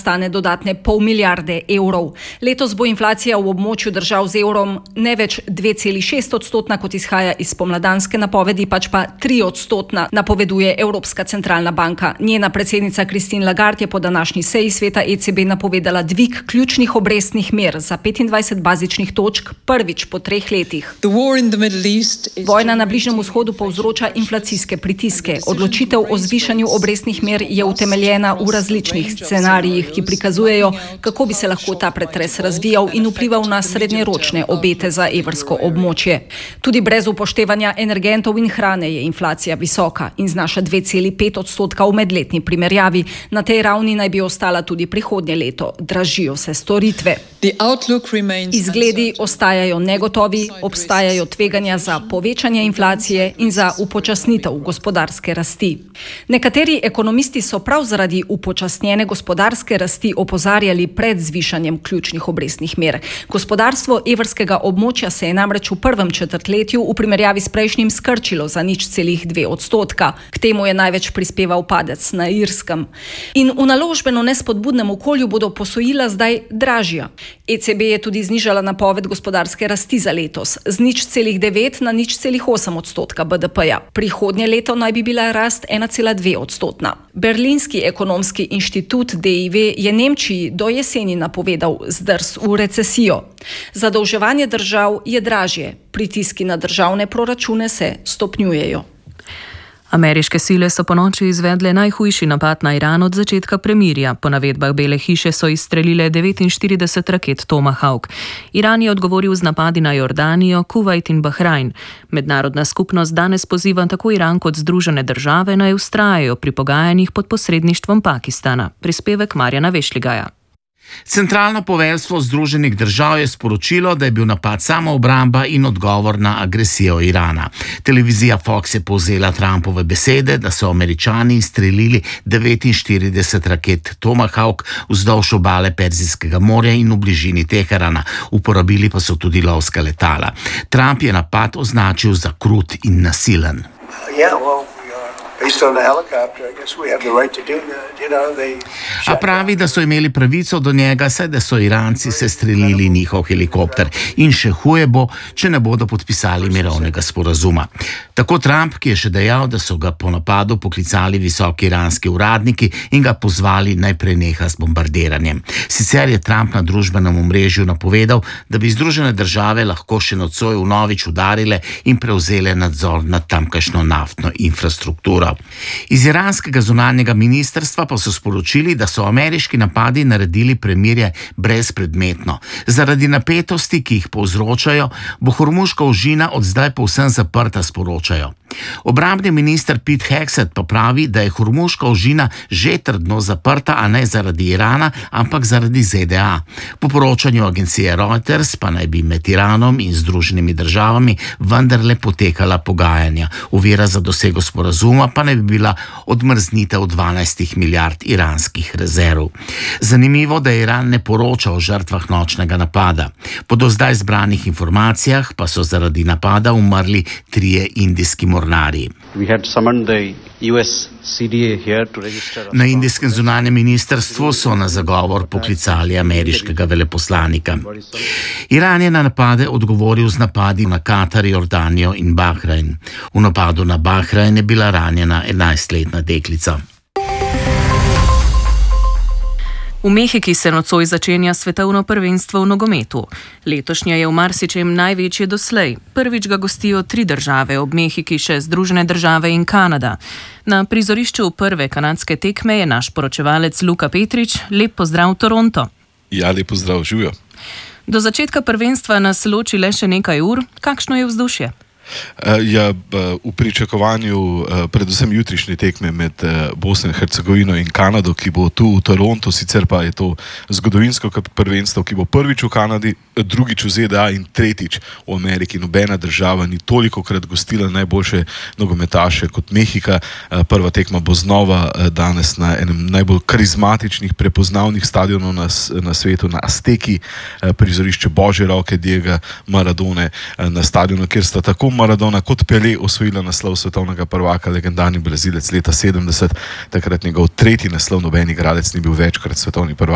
stane dodatne pol milijarde evrov. Letos bo inflacija v območju držav z evrom ne več 2,6%, kot izhaja iz spomladanske napovedi, pač pa 3%, napoveduje Evropska centralna banka. Njena predsednica Christine Lagarde je po današnji seji sveta ECB napovedala dvig ključnih obrestnih mer za 25 bazičnih točk prvič po 3 letih. Vojna na Bližnjem vzhodu povzroča inflacijske pritiske. Odločitev o zvišanju obrestnih mer je utemeljena v različnih scenarijih, ki prikazujejo, kako bi se lahko ta pretres razvijal in vplival na srednjeročne obete za evrsko območje. Tudi brez upoštevanja energentov in hrane je inflacija visoka in znaša 2,5% v medletni primerjavi. Na tej ravni naj bi ostala tudi prihodnje leto. Dražijo se storitve. Izgledi ostajajo negotovi, obstajajo tveganja za povečanje inflacije in za upočasnitev gospodarske rasti. Nekateri ekonomisti so prav zaradi upočasnjene gospodarske rasti opozarjali pred zvišanjem ključnih obrestnih mer. Gospodarstvo evrskega območja se je namreč v prvem četrtletju v primerjavi s prejšnjim skrčilo za 0,2%. K temu je največ prispeval padec na Irskem. In v naložbeno nespodbudnem okolju bodo posojila zdaj dražja. ECB je tudi znižala napoved gospodarske rasti za letos z 0,9 na 0,8% BDP-ja. Prihodnje leto naj bi bila rast 1,2%. Berlinski ekonomski inštitut DIV je Nemčiji do jeseni napovedal zdrs v recesijo. Zadolževanje držav je dražje, pritiski na državne proračune se stopnjujejo. Ameriške sile so ponoči izvedle najhujši napad na Iran od začetka premirja. Po navedbah Bele hiše so izstrelile 49 raket Tomahawk. Iran je odgovoril z napadi na Jordanijo, Kuvajt in Bahrajn. Mednarodna skupnost danes poziva tako Iran kot Združene države naj vztrajajo pri pogajanjih pod posredništvom Pakistana. Prispevek Marjana Vešligaja. Centralno poveljstvo Združenih držav je sporočilo, da je bil napad samoobramba in odgovor na agresijo Irana. Televizija Fox je povzela Trumpove besede, da so Američani izstrelili 49 raket Tomahawk vzdolž obale Perzijskega morja in v bližini Teherana. Uporabili pa so tudi lovska letala. Trump je napad označil za krut in nasilen. A pravi, da so imeli pravico do njega, saj da so Iranci sestrelili njihov helikopter. In še huje bo, če ne bodo podpisali mirovnega sporazuma. Tako Trump, ki je še dejal, da so ga po napadu poklicali visoki iranski uradniki in ga pozvali naj preneha s bombardiranjem. Sicer je Trump na družbenem omrežju napovedal, da bi Združene države lahko še nocoj vnovič udarile in prevzele nadzor nad tamkajšnjo naftno infrastrukturo. Iz iranskega zunanjega ministrstva pa so sporočili, da so ameriški napadi naredili premirje brezpredmetno. Zaradi napetosti, ki jih povzročajo, bo Hormuška ožina od zdaj povsem zaprta, sporočajo. Obrambni minister Pete Hegseth pa pravi, da je Hormuška ožina že trdno zaprta, a ne zaradi Irana, ampak zaradi ZDA. Po poročanju agencije Reuters pa naj bi med Iranom in Združenimi državami vendarle potekala pogajanja. Ovira za dosego sporazuma pa naj bi bila odmrznitev 12 milijard iranskih rezerv. Zanimivo, da Iran ne poroča o žrtvah nočnega napada. Po do zdaj zbranih informacijah pa so zaradi napada umrli 3 indijski mornarji. Na indijskem zunanjem ministrstvu so na zagovor poklicali ameriškega veleposlanika. Iran je na napade odgovoril z napadi na Katar, Jordanijo in Bahrajn. V napadu na Bahrajn je bila ranjena 11-letna deklica. V Mehiki se nocoj začenja svetovno prvenstvo v nogometu. Letošnje je v marsičem največje doslej. Prvič ga gostijo 3 države, ob Mehiki še Združene države in Kanada. Na prizorišču prve kanadske tekme je naš poročevalec Luka Petrič. Lep pozdrav, Toronto. Ja, lep pozdrav, živijo. Do začetka prvenstva nas loči le še nekaj ur. Kakšno je vzdušje? V pričakovanju predvsem jutrišnje tekme med Bosno in Hercegovino in Kanado, ki bo tu v Torontu, sicer pa je to zgodovinsko prvenstvo, ki bo prvič v Kanadi, drugič v ZDA in tretjič v Ameriki. Nobena država ni tolikokrat gostila najboljše nogometaše kot Mehika. Prva tekma bo znova danes na enem najbolj karizmatičnih, prepoznavnih stadionov na svetu, na Azteki, prizorišče Božje roke Diega Maradone, na stadionu, kjer sta tako Maradona kot Pelé osvojila naslov svetovnega prvaka, legendarni Brazilec leta 70, takrat njegov tretji naslov, noben igralec ni bil večkrat svetovni prvak.